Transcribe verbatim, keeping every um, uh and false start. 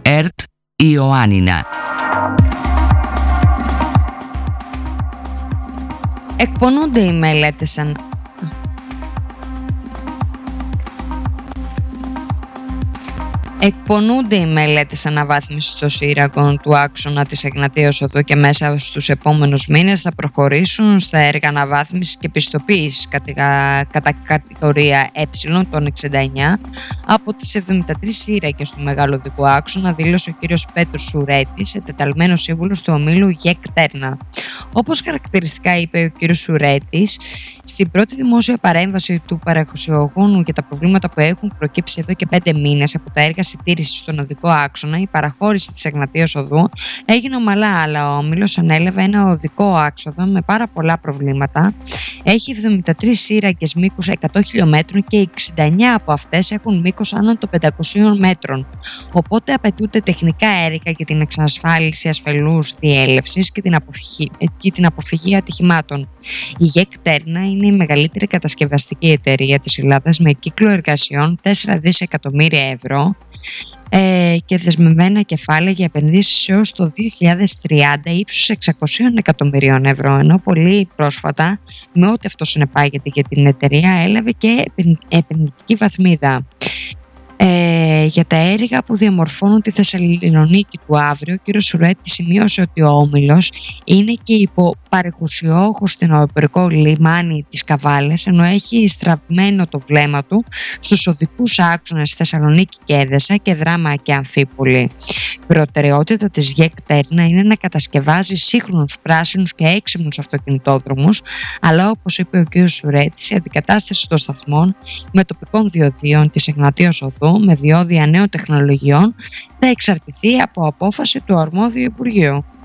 ΕΡΤ Ιωάννινα. Εκπονούνται οι μελέτες αν... Εκπονούνται οι μελέτες αναβάθμισης των σύραγγων του άξονα της Εγνατίας Οδού και μέσα στους επόμενους μήνες θα προχωρήσουν στα έργα αναβάθμισης και πιστοποίησης κατά, κατά κατηγορία Ε των εξήντα εννιά από τις εβδομήντα τρεις σύραγγες του μεγάλου οδικού άξονα, δήλωσε ο κ. Πέτρος Σουρέτης, εντεταλμένος σύμβουλος του ομίλου ΓΕΚ Τέρνα. Όπως χαρακτηριστικά είπε ο κ. Σουρέτης, στην πρώτη δημόσια παρέμβαση του παραχωρησιογόνου για τα προβλήματα που έχουν προκύψει εδώ και πέντε μήνες από τα έργα συντήρησης στον οδικό άξονα, η παραχώρηση της Εγνατίας Οδού έγινε ομαλά, αλλά ο όμιλος ανέλαβε ένα οδικό άξονα με πάρα πολλά προβλήματα. Έχει εβδομήντα τρεις σύραγγες μήκους εκατό χιλιόμετρων και εξήντα εννιά από αυτές έχουν μήκος άνω των πεντακοσίων μέτρων. Οπότε απαιτούνται τεχνικά έργα για την εξασφάλιση ασφαλούς διέλευσης και την αποφυγή, και την αποφυγή ατυχημάτων. Η ΓΕΚ Τέρνα είναι η μεγαλύτερη κατασκευαστική εταιρεία της Ελλάδας με κύκλο εργασιών τέσσερα δισεκατομμύρια ευρώ ε, και δεσμευμένα κεφάλαια για επενδύσεις έως το δύο χιλιάδες τριάντα ύψους εξακόσια εκατομμυρίων ευρώ, ενώ πολύ πρόσφατα, με ό,τι αυτό συνεπάγεται για την εταιρεία, έλαβε και επενδυτική βαθμίδα. Ε, για τα έργα που διαμορφώνουν τη Θεσσαλονίκη του αύριο, ο κ. Σουρέτης σημείωσε ότι ο όμιλος είναι και υποπαρεχουσιόχος στην αεροπορικό λιμάνι της Καβάλας, ενώ έχει στραμμένο το βλέμμα του στους οδικούς άξονες Θεσσαλονίκη και Έδεσα και Δράμα και Αμφίπολη. Η προτεραιότητα της ΓΕΚ Τέρνα είναι να κατασκευάζει σύγχρονους, πράσινους και έξυπνους αυτοκινητόδρομους, αλλά όπως είπε ο κ. Σουρέτης, η αντικατάσταση των σταθμών με τοπικών διοδίων της Εγνατίας Οδού με διόδια νέων τεχνολογιών θα εξαρτηθεί από απόφαση του αρμόδιου Υπουργείου.